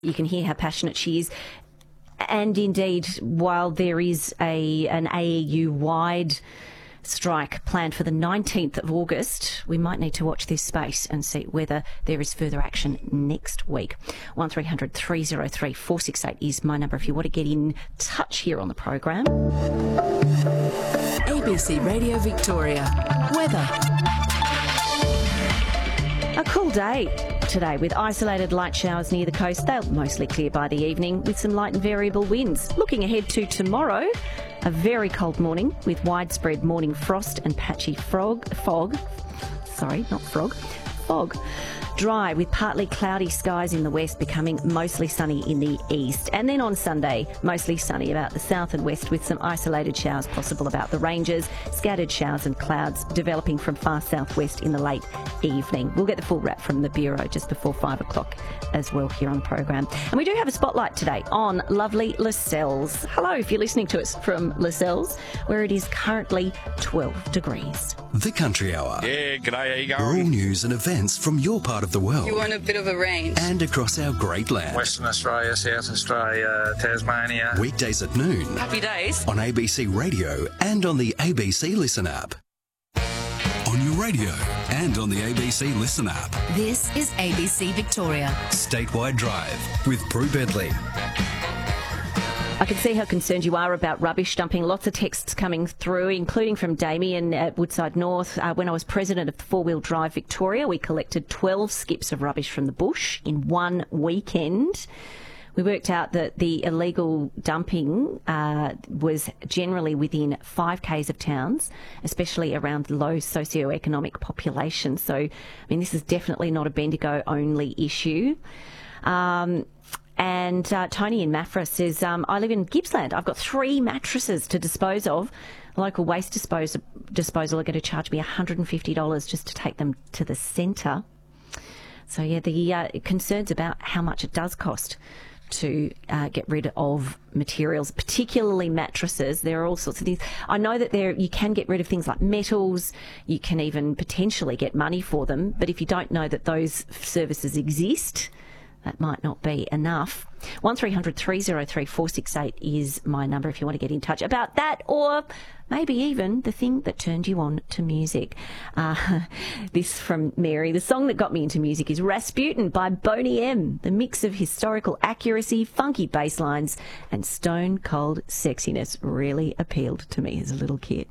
You can hear how passionate she is. And indeed, while there is an AEU-wide strike planned for the 19th of August, we might need to watch this space and see whether there is further action next week. 1300 303 468 is my number if you want to get in touch here on the program. ABC Radio Victoria. Weather. A cool day today with isolated light showers near the coast. They'll mostly clear by the evening with some light and variable winds. Looking ahead to tomorrow, a very cold morning with widespread morning frost and patchy fog. Dry with partly cloudy skies in the west, becoming mostly sunny in the east. And then on Sunday, mostly sunny about the south and west with some isolated showers possible about the ranges. Scattered showers and clouds developing from far southwest in the late evening. We'll get the full wrap from the Bureau just before 5 o'clock as well here on the program. And we do have a spotlight today on lovely Lascelles. Hello, if you're listening to us from Lascelles, where it is currently 12 degrees. The Country Hour. Yeah, g'day, how you going? All news and events from your part of the world. You want a bit of a range. And across our great land. Western Australia, South Australia, Tasmania. Weekdays at noon. Happy days. On ABC Radio and on the ABC Listen app. On your radio and on the ABC Listen app. This is ABC Victoria. Statewide Drive with Prue Bedley. I can see how concerned you are about rubbish dumping. Lots of texts coming through, including from Damien at Woodside North. When I was president of the Four Wheel Drive Victoria, we collected 12 skips of rubbish from the bush in one weekend. We worked out that the illegal dumping was generally within 5 k's of towns, especially around low socioeconomic populations. So, I mean, this is definitely not a Bendigo-only issue. And Tony in Maffra says, I live in Gippsland. I've got 3 mattresses to dispose of. Local waste disposal are going to charge me $150 just to take them to the centre. So, yeah, the concerns about how much it does cost to get rid of materials, particularly mattresses. There are all sorts of things. I know that you can get rid of things like metals. You can even potentially get money for them. But if you don't know that those services exist, that might not be enough. 1300 303 468 is my number if you want to get in touch about that, or maybe even the thing that turned you on to music. This from Mary. The song that got me into music is Rasputin by Boney M. The mix of historical accuracy, funky bass lines, and stone-cold sexiness really appealed to me as a little kid.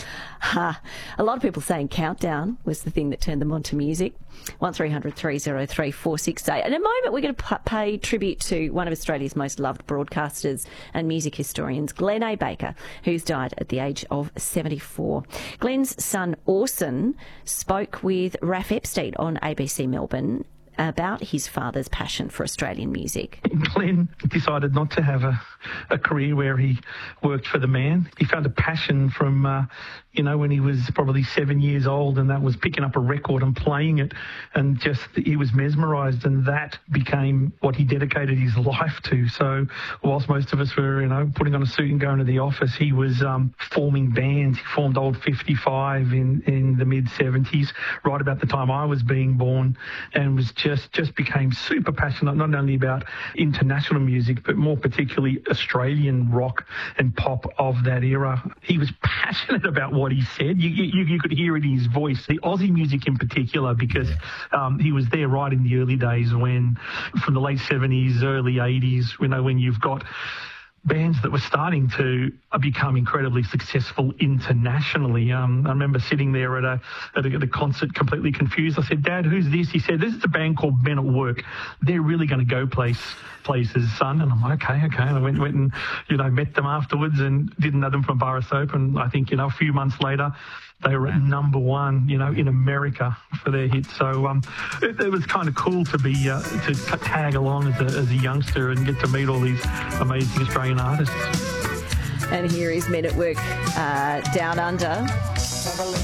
A lot of people saying Countdown was the thing that turned them on to music. 1300 303 468. In a moment, we're going to pay tribute to one of Australia's most loved broadcasters and music historians, Glenn A. Baker, who's died at the age of 74. Glenn's son, Orson, spoke with Raph Epstein on ABC Melbourne about his father's passion for Australian music. Glenn decided not to have a career where he worked for the man. He found a passion from, when he was probably 7 years old, and that was picking up a record and playing it, and just he was mesmerised, and that became what he dedicated his life to. So whilst most of us were, putting on a suit and going to the office, he was forming bands. He formed Old 55 in the mid-70s, right about the time I was being born, and was just became super passionate, not only about international music, but more particularly Australian rock and pop of that era. He was passionate about what he said. You could hear it in his voice, the Aussie music in particular, because he was there right in the early days when, from the late 70s, early 80s, when you've got bands that were starting to become incredibly successful internationally. I remember sitting there at a concert completely confused. I said, "Dad, who's this?" He said, "This is a band called Men at Work. They're really going to go places, son." And I'm like, okay. And I went and, met them afterwards and didn't know them from a bar of soap. And I think, a few months later, they were at number 1, in America for their hit. So it was kind of cool to be to tag along as a youngster and get to meet all these amazing Australian artists. And here is Men at Work, Down Under.